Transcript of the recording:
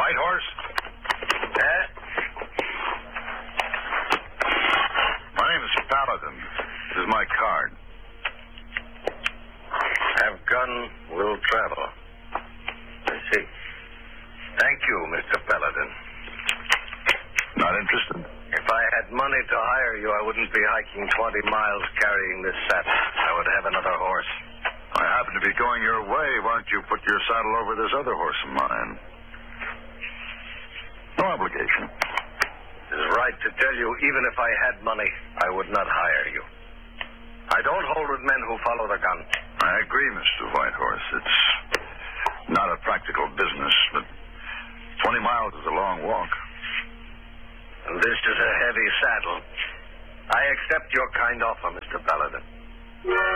White Horse? Eh? My name is Paladin. This is my card. Have gun, will travel. I see. Thank you, Mr. Paladin. Not interested? If I had money to hire you, I wouldn't be hiking 20 miles carrying this saddle. I would have another horse. I happen to be going your way. Why don't you put your saddle over this other horse of mine? No obligation. It is right to tell you, even if I had money, I would not hire you. I don't hold with men who follow the gun. I agree, Mr. Whitehorse. It's not a practical business, but 20 miles is a long walk. And this is a heavy saddle. I accept your kind offer, Mr. Paladin.